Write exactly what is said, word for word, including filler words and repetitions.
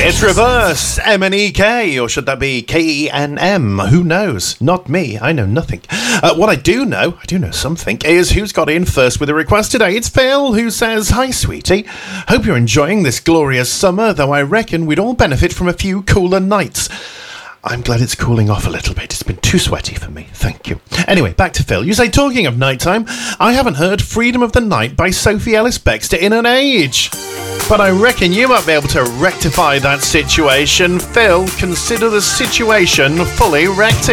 It's reverse M N E K, or should that be K E N M? Who knows? Not me. I know nothing. Uh, what I do know, I do know something, is who's got in first with a request today. It's Phil, who says, "Hi, sweetie. Hope you're enjoying this glorious summer, though I reckon we'd all benefit from a few cooler nights." I'm glad it's cooling off a little bit. It's been too sweaty for me. Thank you. Anyway, back to Phil. You say, talking of nighttime, I haven't heard Freedom of the Night by Sophie Ellis-Bextor in an age. But I reckon you might be able to rectify that situation. Phil, consider the situation fully rectified.